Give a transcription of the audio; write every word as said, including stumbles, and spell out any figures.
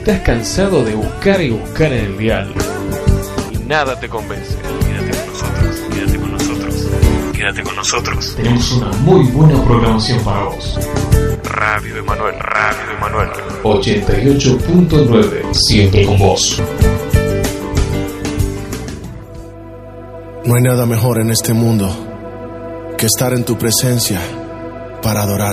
estás cansado de buscar y buscar en el dial y nada te convence, quédate con nosotros, quédate con nosotros, quédate con nosotros. Tenemos una muy buena programación para vos. Radio Emanuel, Radio Emanuel ochenta y ocho punto nueve, siempre con vos. No hay nada mejor en este mundo que estar en tu presencia para adorar.